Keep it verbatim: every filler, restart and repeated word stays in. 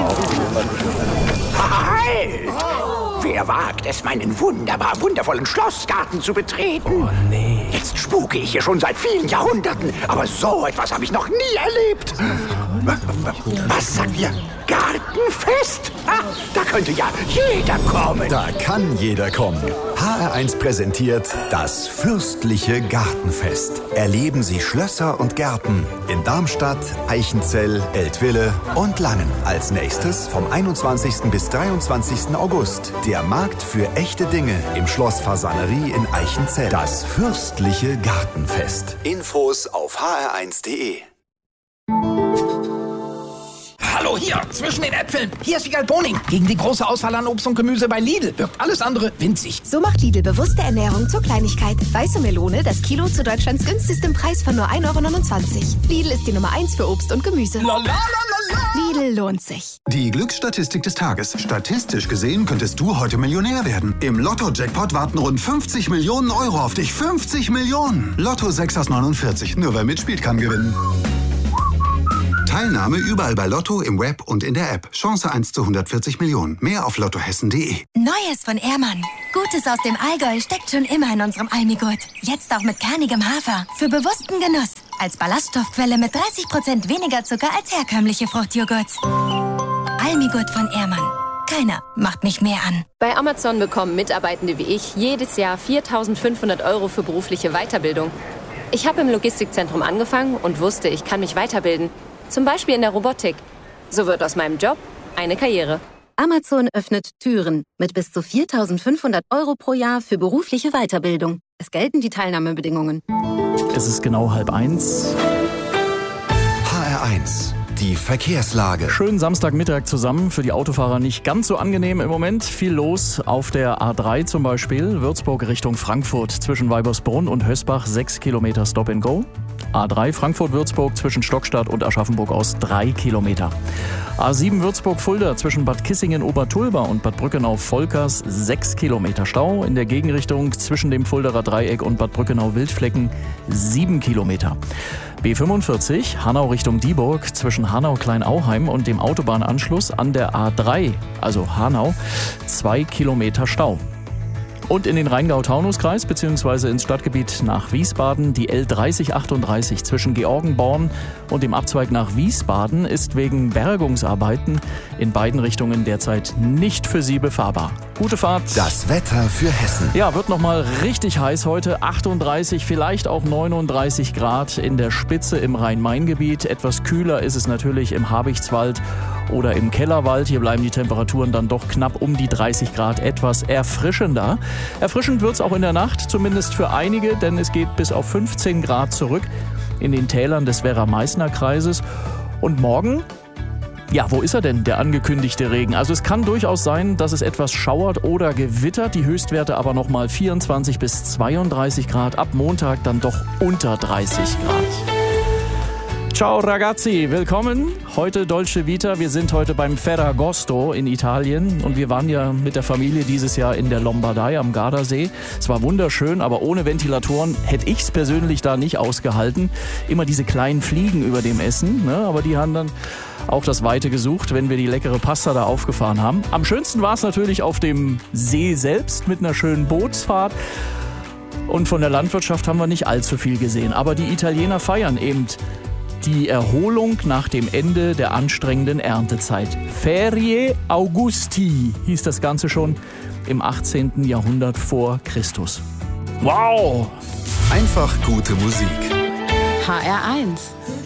Halt! Wer wagt es, meinen wunderbar wundervollen Schlossgarten zu betreten? Oh, nee. Jetzt spuke ich hier schon seit vielen Jahrhunderten, aber so etwas habe ich noch nie erlebt. Was sagt ihr? Gartenfest? Ah, da könnte ja jeder kommen. Da kann jeder kommen. H R eins präsentiert das fürstliche Gartenfest. Erleben Sie Schlösser und Gärten in Darmstadt, Eichenzell, Eltville und Langen. Als nächstes vom einundzwanzigsten bis dreiundzwanzigsten August der Markt für echte Dinge im Schloss Fasanerie in Eichenzell. Das fürstliche Gartenfest. Infos auf h r eins punkt d e. Hallo, hier, zwischen den Äpfeln. Hier ist Wiegald Boning. Gegen die große Auswahl an Obst und Gemüse bei Lidl wirkt alles andere winzig. So macht Lidl bewusste Ernährung zur Kleinigkeit. Weiße Melone, das Kilo zu Deutschlands günstigstem Preis von nur ein Euro neunundzwanzig. Lidl ist die Nummer eins für Obst und Gemüse. Lalalala. Lidl lohnt sich. Die Glücksstatistik des Tages. Statistisch gesehen könntest du heute Millionär werden. Im Lotto-Jackpot warten rund fünfzig Millionen Euro auf dich. fünfzig Millionen! Lotto sechs aus neunundvierzig. Nur wer mitspielt, kann gewinnen. Teilnahme überall bei Lotto, im Web und in der App. Chance eins zu hundertvierzig Millionen. Mehr auf lottohessen punkt de. Neues von Ehrmann. Gutes aus dem Allgäu steckt schon immer in unserem Almigurt. Jetzt auch mit kernigem Hafer. Für bewussten Genuss. Als Ballaststoffquelle mit dreißig Prozent weniger Zucker als herkömmliche Fruchtjoghurts. Almigurt von Ehrmann. Keiner macht mich mehr an. Bei Amazon bekommen Mitarbeitende wie ich jedes Jahr viertausendfünfhundert Euro für berufliche Weiterbildung. Ich habe im Logistikzentrum angefangen und wusste, ich kann mich weiterbilden. Zum Beispiel in der Robotik. So wird aus meinem Job eine Karriere. Amazon öffnet Türen mit bis zu viertausendfünfhundert Euro pro Jahr für berufliche Weiterbildung. Es gelten die Teilnahmebedingungen. Es ist genau halb eins. H R eins. Die Verkehrslage. Schönen Samstagmittag zusammen. Für die Autofahrer nicht ganz so angenehm im Moment. Viel los auf der A drei zum Beispiel. Würzburg Richtung Frankfurt zwischen Weibersbrunn und Hösbach. sechs Kilometer Stop and Go. A drei Frankfurt-Würzburg zwischen Stockstadt und Aschaffenburg aus drei Kilometer. A sieben Würzburg-Fulda zwischen Bad Kissingen-Obertulba und Bad Brückenau-Volkers sechs Kilometer Stau. In der Gegenrichtung zwischen dem Fulderer Dreieck und Bad Brückenau-Wildflecken sieben Kilometer. B fünfundvierzig Hanau Richtung Dieburg zwischen Hanau-Kleinauheim und dem Autobahnanschluss an der A drei, also Hanau, zwei Kilometer Stau. Und in den Rheingau-Taunus-Kreis bzw. ins Stadtgebiet nach Wiesbaden die L dreißig achtunddreißig zwischen Georgenborn und dem Abzweig nach Wiesbaden ist wegen Bergungsarbeiten in beiden Richtungen derzeit nicht für Sie befahrbar. Gute Fahrt. Das Wetter für Hessen. Ja, wird nochmal richtig heiß heute. achtunddreißig, vielleicht auch neununddreißig Grad in der Spitze im Rhein-Main-Gebiet. Etwas kühler ist es natürlich im Habichtswald oder im Kellerwald. Hier bleiben die Temperaturen dann doch knapp um die dreißig Grad, etwas erfrischender. Erfrischend wird es auch in der Nacht, zumindest für einige, denn es geht bis auf fünfzehn Grad zurück in den Tälern des Werra-Meißner-Kreises. Und morgen? Ja, wo ist er denn, der angekündigte Regen? Also es kann durchaus sein, dass es etwas schauert oder gewittert. Die Höchstwerte aber nochmal vierundzwanzig bis zweiunddreißig Grad. Ab Montag dann doch unter dreißig Grad. Ciao ragazzi, willkommen. Heute Dolce Vita. Wir sind heute beim Ferragosto in Italien und wir waren ja mit der Familie dieses Jahr in der Lombardei am Gardasee. Es war wunderschön, aber ohne Ventilatoren hätte ich es persönlich da nicht ausgehalten. Immer diese kleinen Fliegen über dem Essen, ne? Aber die haben dann auch das Weite gesucht, wenn wir die leckere Pasta da aufgefahren haben. Am schönsten war es natürlich auf dem See selbst mit einer schönen Bootsfahrt. Und von der Landwirtschaft haben wir nicht allzu viel gesehen. Aber die Italiener feiern eben die Erholung nach dem Ende der anstrengenden Erntezeit. Ferie Augusti hieß das Ganze schon im achtzehnten Jahrhundert vor Christus. Wow! Einfach gute Musik. H R eins.